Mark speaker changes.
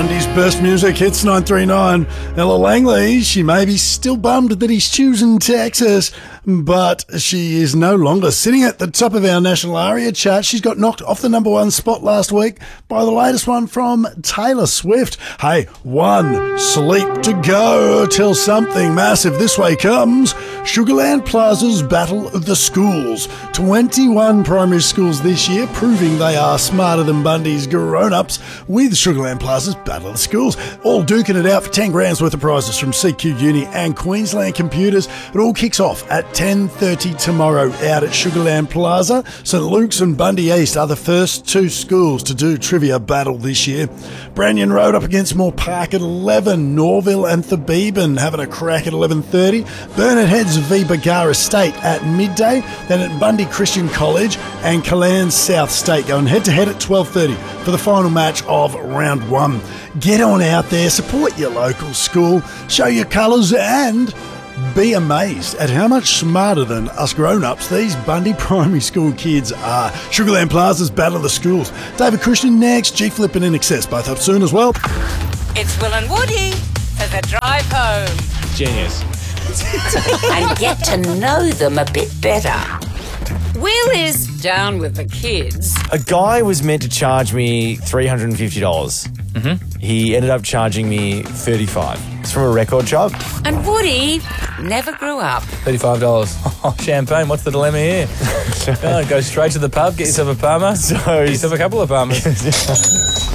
Speaker 1: Bundy's best music hits 939. Ella Langley, she may be still bummed that he's choosing Texas, but she is no longer sitting at the top of our national ARIA chart. She's got knocked off the number one spot last week by the latest one from Taylor Swift. Hey, one sleep to go till something massive this way comes. Sugarland Plaza's Battle of the Schools. 21 primary schools this year, proving they are smarter than Bundy's grown-ups with Sugarland Plaza's Battle of the Schools. All duking it out for 10 grand's worth of prizes from CQ Uni and Queensland Computers. It all kicks off at 10:30 tomorrow out at Sugarland Plaza. St Luke's and Bundy East are the first two schools to do trivia battle this year. Branyan Road up against Moore Park at 11. Norville and Thebeben having a crack at 11:30. Burnett Heads v Bagar Estate at midday. Then at Bundy Christian College and Callan South State going head-to-head at 12:30 for the final match of round one. Get on out there, support your local school, show your colours and be amazed at how much smarter than us grown-ups these Bundy primary school kids are. Sugarland Plaza's Battle of the Schools. David Christian next, G Flip and In Excess both up soon as well.
Speaker 2: It's Will and Woody for the drive home.
Speaker 3: Genius.
Speaker 2: And get to know them a bit better. Will is down with the kids.
Speaker 3: A guy was meant to charge me $350. He ended up charging me $35. It's from a record shop.
Speaker 2: And Woody never grew up.
Speaker 4: $35. Oh, champagne. What's the dilemma here? Go straight to the pub, get yourself a Palmer, get yourself a couple of Palmers.